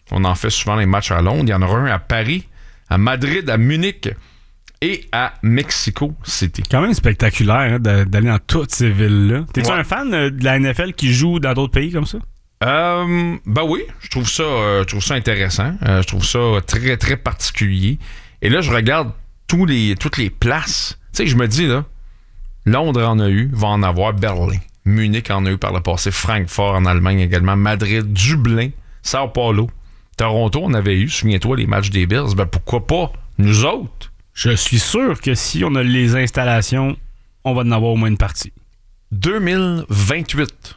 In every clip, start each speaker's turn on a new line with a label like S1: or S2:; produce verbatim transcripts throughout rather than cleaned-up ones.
S1: On en fait souvent les matchs à Londres. Il y en aura un à Paris, à Madrid, à Munich et à Mexico City.
S2: Quand même spectaculaire hein, d'aller dans toutes ces villes-là. T'es-tu ouais. un fan de la N F L qui joue dans d'autres pays comme ça?
S1: Euh, ben oui, je trouve ça, euh, je trouve ça intéressant. Euh, je trouve ça très, très particulier. Et là, je regarde tous les, toutes les places. Tu sais, je me dis, là, Londres en a eu, va en avoir, Berlin. Munich en a eu par le passé, Francfort en Allemagne également, Madrid, Dublin, Sao Paulo, Toronto, on avait eu, souviens-toi, les matchs des Bills. Ben pourquoi pas nous autres?
S2: Je suis sûr que si on a les installations, on va en avoir au moins une partie.
S1: deux mille vingt-huit.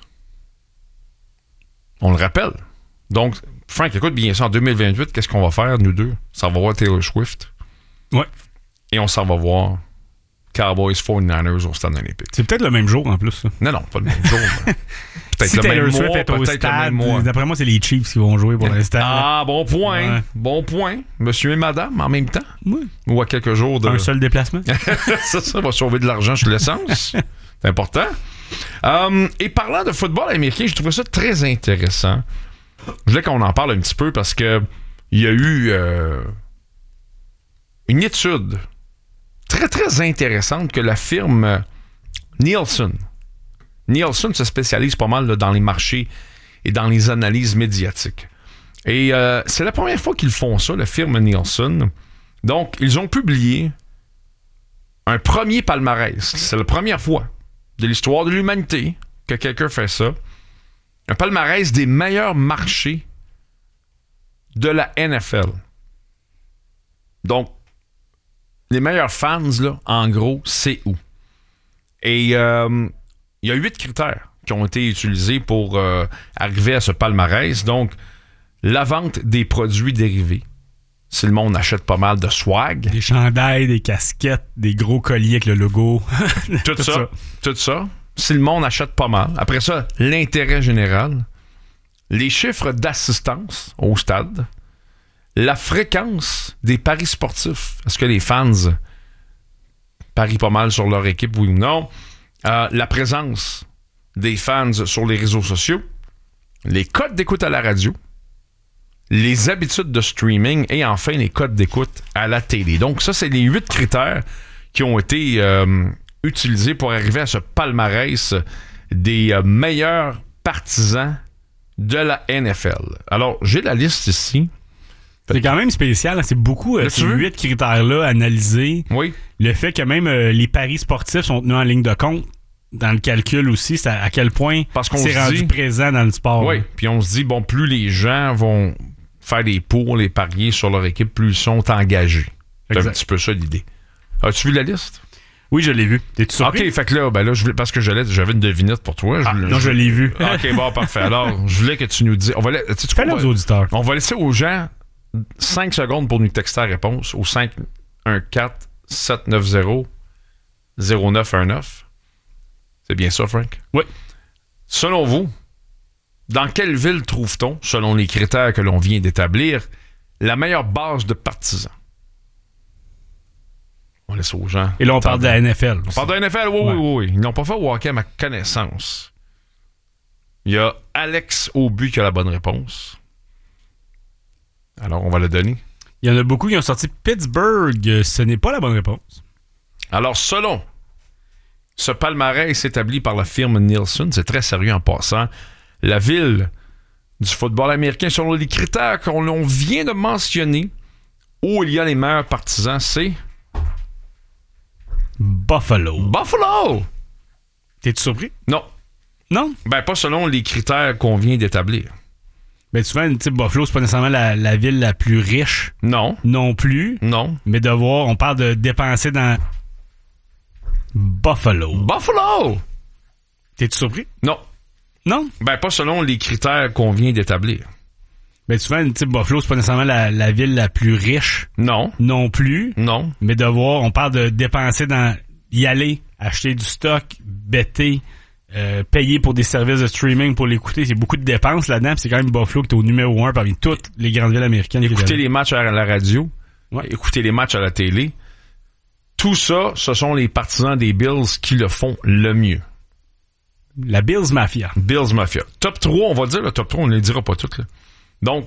S1: On le rappelle. Donc, Frank, écoute bien ça, en deux mille vingt-huit, qu'est-ce qu'on va faire, nous deux? Ça va voir Taylor Swift.
S2: Ouais.
S1: Et on s'en va voir Cowboys forty-niners au stade olympique.
S2: C'est peut-être le même jour en plus. Ça.
S1: Non, non, pas le même jour. Peut-être
S2: si
S1: le
S2: Taylor
S1: même
S2: Swift
S1: mois,
S2: est au
S1: peut-être
S2: stade,
S1: le même mois.
S2: D'après moi, c'est les Chiefs qui vont jouer pour l'instant.
S1: Ah, bon point.
S2: Ouais.
S1: Bon point. Monsieur et madame, en même temps.
S2: Oui.
S1: Ou à quelques jours de...
S2: Un seul déplacement.
S1: ça, ça va sauver de l'argent sur l'essence. C'est important. Um, et parlant de football américain, je trouvais ça très intéressant. Je voulais qu'on en parle un petit peu parce que il y a eu euh, une étude très, très intéressante que la firme Nielsen. Nielsen se spécialise pas mal là, dans les marchés et dans les analyses médiatiques. Et euh, c'est la première fois qu'ils font ça, la firme Nielsen. Donc, ils ont publié un premier palmarès. C'est la première fois de l'histoire de l'humanité que quelqu'un fait ça. Un palmarès des meilleurs marchés de la N F L. Donc, les meilleurs fans, là, en gros, c'est où? Et euh, il y a huit critères qui ont été utilisés pour euh, arriver à ce palmarès. Donc, la vente des produits dérivés. Si le monde achète pas mal de swag.
S2: Des chandails, des casquettes, des gros colliers avec le logo.
S1: tout, tout ça, ça. Tout ça. Si le monde achète pas mal. Après ça, l'intérêt général. Les chiffres d'assistance au stade. La fréquence des paris sportifs. Est-ce que les fans parient pas mal sur leur équipe, oui ou non? Euh, la présence des fans sur les réseaux sociaux. Les codes d'écoute à la radio. Les habitudes de streaming. Et enfin, les codes d'écoute à la télé. Donc ça, c'est les huit critères qui ont été euh, utilisés pour arriver à ce palmarès des euh, meilleurs partisans de la N F L. Alors, j'ai la liste ici.
S2: C'est quand même spécial. Hein? C'est beaucoup, euh, ces huit critères-là analysés.
S1: Oui.
S2: Le fait que même euh, les paris sportifs sont tenus en ligne de compte dans le calcul aussi, c'est à, à quel point
S1: Parce qu'on
S2: c'est rendu
S1: dit,
S2: présent dans le sport.
S1: Oui, puis on se dit, bon, plus les gens vont faire des pours, les parier sur leur équipe, plus ils sont engagés. C'est un petit peu ça l'idée. As-tu vu la liste?
S2: Oui, je l'ai vu. T'es-tu surpris?
S1: OK, fait que là, ben là je voulais, parce que j'allais, j'avais une devinette pour toi.
S2: Ah,
S1: je,
S2: non, je, je l'ai vu.
S1: OK, bon, parfait. Alors, je voulais que tu nous dises... On va, tu sais,
S2: Fais-le aux auditeurs.
S1: On va laisser aux gens cinq secondes pour nous texter la réponse au cinq un quatre sept neuf zéro zéro neuf un neuf. C'est bien ça, Frank?
S2: Oui.
S1: Selon vous, dans quelle ville trouve-t-on, selon les critères que l'on vient d'établir, la meilleure base de partisans? On laisse aux gens.
S2: Et là, on parle de la N F L.
S1: On parle de la N F L, oui, ouais. oui, oui. Ils n'ont pas fait au hockey à ma connaissance. Il y a Alex Aubu qui a la bonne réponse. Alors, on va le donner.
S2: Il y en a beaucoup qui ont sorti Pittsburgh. Ce n'est pas la bonne réponse.
S1: Alors, selon ce palmarès établi par la firme Nielsen, c'est très sérieux en passant, la ville du football américain, selon les critères qu'on vient de mentionner, où il y a les meilleurs partisans, c'est...
S2: Buffalo.
S1: Buffalo!
S2: T'es-tu surpris?
S1: Non.
S2: Non?
S1: Ben, pas selon les critères qu'on vient d'établir.
S2: Ben, souvent, type Buffalo, c'est pas nécessairement la, la ville la plus riche.
S1: Non.
S2: Non plus.
S1: Non.
S2: Mais de voir, on parle de dépenser dans Buffalo.
S1: Buffalo!
S2: T'es-tu surpris?
S1: Non.
S2: Non?
S1: Ben, pas selon les critères qu'on vient d'établir.
S2: Ben, souvent, type Buffalo, c'est pas nécessairement la, la ville la plus riche.
S1: Non.
S2: Non plus.
S1: Non.
S2: Mais de voir, on parle de dépenser dans... y aller, acheter du stock, bêter, euh, payer pour des services de streaming pour l'écouter. C'est beaucoup de dépenses là-dedans. Puis c'est quand même Buffalo qui est au numéro un parmi toutes les grandes villes américaines.
S1: Écouter les matchs à la radio.
S2: Ouais.
S1: Écouter les matchs à la télé. Tout ça, ce sont les partisans des Bills qui le font le mieux.
S2: La Bills Mafia.
S1: Bills Mafia. Top trois, on va dire le top trois, on ne les dira pas toutes. Là. Donc,